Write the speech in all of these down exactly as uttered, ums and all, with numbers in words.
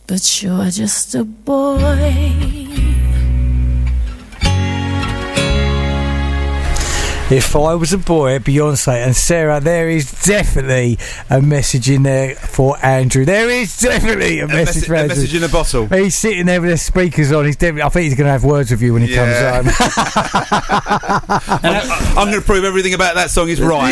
but you're just a boy. If I Was a Boy, Beyonce. And Sarah, there is definitely a message in there for Andrew. There is definitely a, a message messi- for Andrew. A message in a bottle. He's sitting there with the speakers on. He's definitely, I think he's going to have words with you when he yeah. comes home. And I, I'm going to prove everything about that song is right.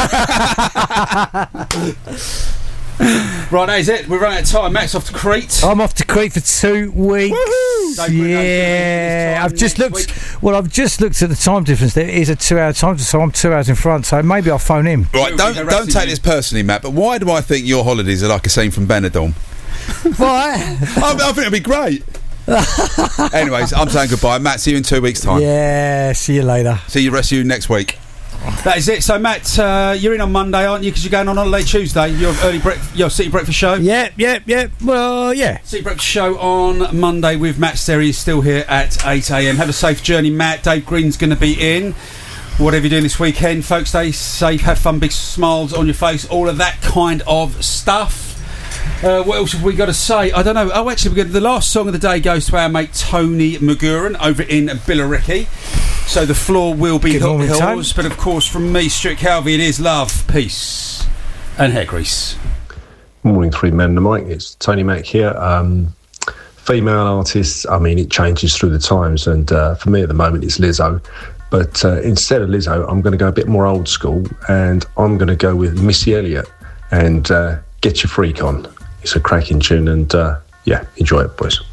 Right, that is it. We're running out of time. Matt's off to Crete. I'm off to Crete for two weeks. Woohoo! Yeah, I've just looked. Week. Well, I've just looked at the time difference. There is a two-hour time difference, so I'm two hours in front. So maybe I'll phone him. Right, don't don't take this personally, Matt. But why do I think your holidays are like a scene from Benidorm? Why? I, I think it'll be great. Anyways, I'm saying goodbye, Matt. See you in two weeks' time. Yeah, see you later. See you rest of you next week. That is it. So, Matt, uh, you're in on Monday, aren't you? Because you're going on holiday Tuesday. Your early brec- your City Breakfast show. Yep, yep, yep. Well, yeah. City Breakfast show on Monday with Matt Sterry is still here at eight a.m. Have a safe journey, Matt. Dave Green's going to be in. Whatever you're doing this weekend, folks, stay safe, have fun, big smiles on your face, all of that kind of stuff. Uh, what else have we got to say? I don't know. Oh, actually, we're gonna, the last song of the day goes to our mate Tony McGuran over in Billericay. So the floor will be Hook Hills, but of course, from me, Stuart Calvey, it is love, peace, and hair grease. Morning, three men and a mic. It's Tony Mac here. Um, female artists, I mean, it changes through the times, and uh, for me at the moment, it's Lizzo. But uh, instead of Lizzo, I'm going to go a bit more old school, and I'm going to go with Missy Elliott and uh, Get Your Freak On. It's a cracking tune, and uh, yeah, enjoy it, boys.